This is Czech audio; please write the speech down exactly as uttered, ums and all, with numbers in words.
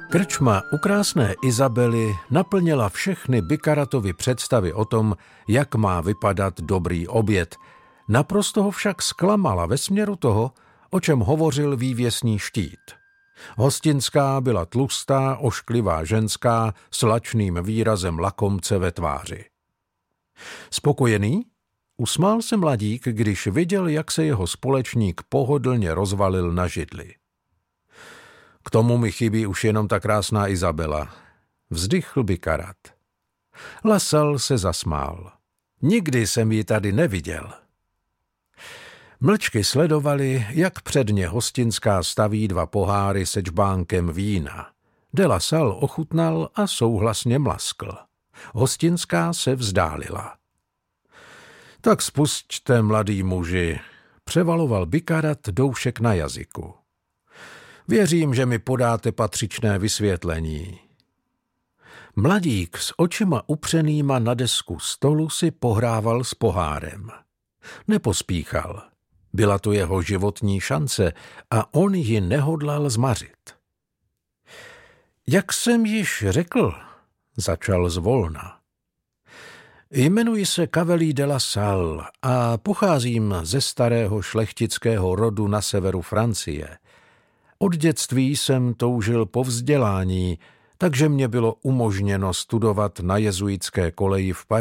Krčma u krásné Izabely naplnila všechny Bikaratovy představy o tom, jak má vypadat dobrý oběd. Naprosto ho však zklamala ve směru toho, o čem hovořil vývěsný štít. Hostinská byla tlustá, ošklivá ženská s lačným výrazem lakomce ve tváři. Spokojený? Usmál se mladík, když viděl, jak se jeho společník pohodlně rozvalil na židli. K tomu mi chybí už jenom ta krásná Izabela, vzdychl Bikarat. Lasal se zasmál. Nikdy jsem ji tady neviděl. Mlčky sledovali, jak předně hostinská staví dva poháry se džbánkem vína. De La Salle ochutnal a souhlasně mlaskl. Hostinská se vzdálila. Tak spusťte, mladý muži, převaloval Bikarat doušek na jazyku. Věřím, že mi podáte patřičné vysvětlení. Mladík s očima upřenýma na desku stolu si pohrával s pohárem. Nepospíchal. Byla to jeho životní šance a on ji nehodlal zmařit. Jak jsem již řekl, začal zvolna. Jmenuji se Cavelier de La Salle a pocházím ze starého šlechtického rodu na severu Francie. Od dětství jsem toužil po vzdělání, takže mě bylo umožněno studovat na jezuitské koleji v Paříži.